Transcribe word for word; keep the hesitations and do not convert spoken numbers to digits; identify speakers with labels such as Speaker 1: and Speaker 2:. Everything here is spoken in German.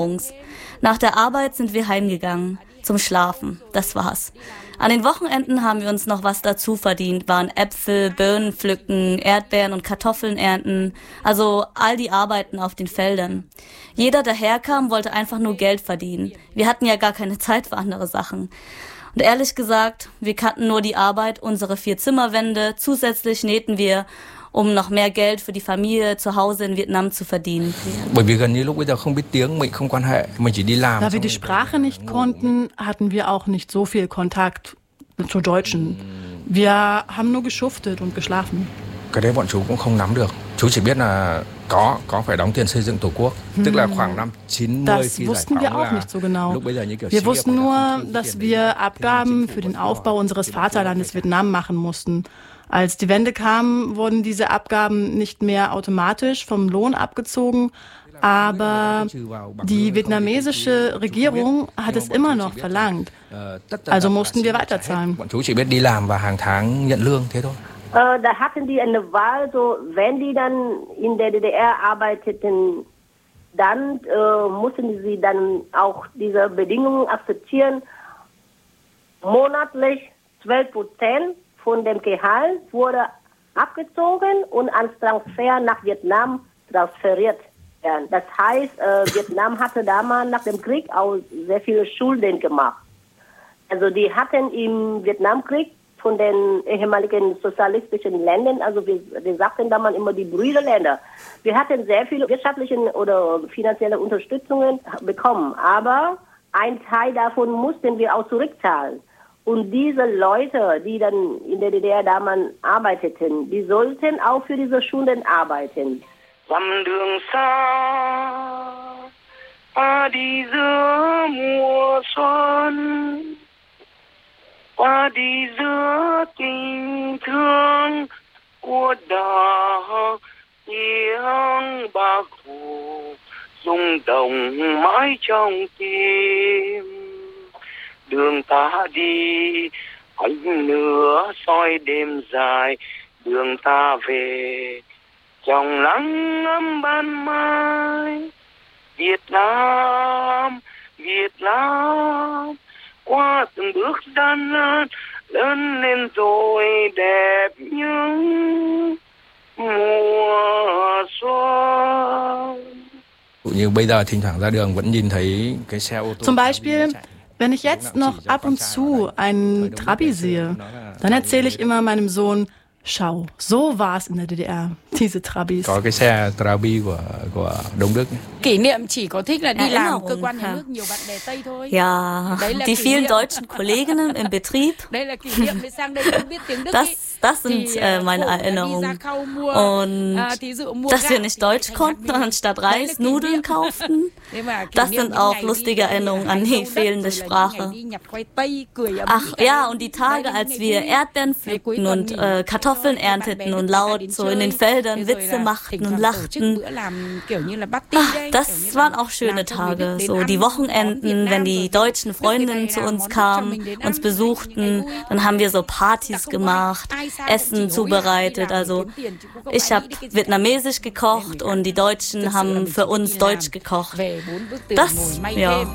Speaker 1: Nach der Arbeit sind wir heimgegangen, zum Schlafen, das war's. An den Wochenenden haben wir uns noch was dazu verdient, waren Äpfel, Birnen pflücken, Erdbeeren und Kartoffeln ernten, also all die Arbeiten auf den Feldern. Jeder, der herkam, wollte einfach nur Geld verdienen. Wir hatten ja gar keine Zeit für andere Sachen. Und ehrlich gesagt, wir kannten nur die Arbeit, unsere vier Zimmerwände, zusätzlich nähten wir, um noch mehr Geld für die Familie zu Hause in Vietnam zu verdienen.
Speaker 2: Da wir die Sprache nicht konnten, hatten wir auch nicht so viel Kontakt zu Deutschen. Wir haben nur geschuftet und geschlafen.
Speaker 3: Hm. Das
Speaker 2: wussten wir auch nicht so genau. Wir wussten nur, dass wir Abgaben für den Aufbau unseres Vaterlandes Vietnam machen mussten. Als die Wende kam, wurden diese Abgaben nicht mehr automatisch vom Lohn abgezogen, aber die vietnamesische Regierung hat es immer noch verlangt. Also mussten wir weiterzahlen.
Speaker 4: Äh, da hatten die eine Wahl, so wenn die dann in der D D R arbeiteten, dann äh, mussten sie dann auch diese Bedingungen akzeptieren. Monatlich zwölf Prozent von dem Gehalt wurde abgezogen und als Transfer nach Vietnam transferiert werden. Das heißt, äh, Vietnam hatte damals nach dem Krieg auch sehr viele Schulden gemacht. Also die hatten im Vietnamkrieg von den ehemaligen sozialistischen Ländern, also wir, wir sagten damals immer die Brüderländer, wir hatten sehr viele wirtschaftliche oder finanzielle Unterstützungen bekommen, aber ein Teil davon mussten wir auch zurückzahlen. Und diese Leute, die dann in der D D R damals arbeiteten, die sollten auch für diese Schulden arbeiten.
Speaker 5: Dặm đường xa ta đi giữa mùa xuân, qua đi giữa tình thương của đời tiếng bác Hồ rung động mãi trong tim. Đường ta đi ánh lửa soi đêm dài, đường ta về trong nắng ấm ban mai. Việt Nam, Việt Nam, qua từng bước gian nan lớn lên rồi đẹp những mùa xuân.
Speaker 2: Zum Beispiel, wenn ich jetzt noch ab und zu einen Trabi sehe, dann erzähle ich immer meinem Sohn, schau, so war es in der D D R, diese Trabis.
Speaker 1: Ja, die vielen deutschen Kolleginnen im Betrieb, das, das sind äh, meine Erinnerungen. Und dass wir nicht Deutsch konnten und anstatt Reis Nudeln kauften, das sind auch lustige Erinnerungen an die fehlende Sprache. Ach ja, und die Tage, als wir Erdbeeren pflückten und äh, Kartoffeln ernteten und laut so in den Feldern Witze machten und lachten. Ach, das waren auch schöne Tage. So die Wochenenden, wenn die deutschen Freundinnen zu uns kamen, uns besuchten, dann haben wir so Partys gemacht, Essen zubereitet. Also ich habe vietnamesisch gekocht und die Deutschen haben für uns Deutsch gekocht. Das, ja.